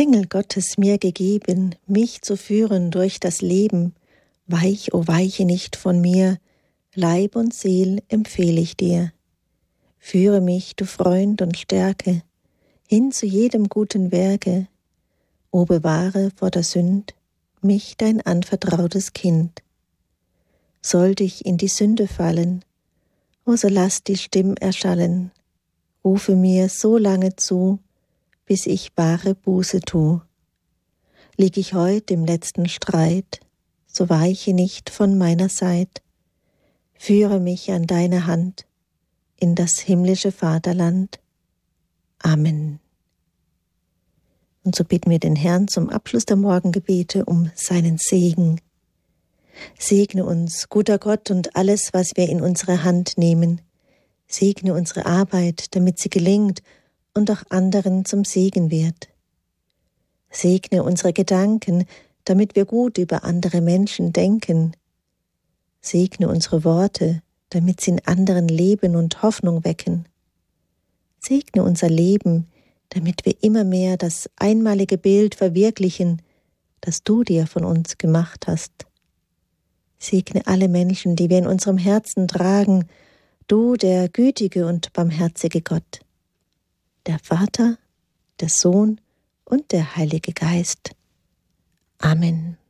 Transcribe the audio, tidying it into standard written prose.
Engel Gottes mir gegeben, mich zu führen durch das Leben. Weich, o weiche nicht von mir, Leib und Seel empfehle ich dir. Führe mich, du Freund und Stärke, hin zu jedem guten Werke. O bewahre vor der Sünd mich dein anvertrautes Kind. Sollte ich in die Sünde fallen, o so lass die Stimm erschallen, rufe mir so lange zu, bis ich wahre Buße tu. Lieg ich heut im letzten Streit, so weiche nicht von meiner Seit. Führe mich an deine Hand in das himmlische Vaterland. Amen. Und so bitten wir den Herrn zum Abschluss der Morgengebete um seinen Segen. Segne uns, guter Gott, und alles, was wir in unsere Hand nehmen. Segne unsere Arbeit, damit sie gelingt und auch anderen zum Segen wird. Segne unsere Gedanken, damit wir gut über andere Menschen denken. Segne unsere Worte, damit sie in anderen Leben und Hoffnung wecken. Segne unser Leben, damit wir immer mehr das einmalige Bild verwirklichen, das du dir von uns gemacht hast. Segne alle Menschen, die wir in unserem Herzen tragen, du, der gütige und barmherzige Gott, der Vater, der Sohn und der Heilige Geist. Amen.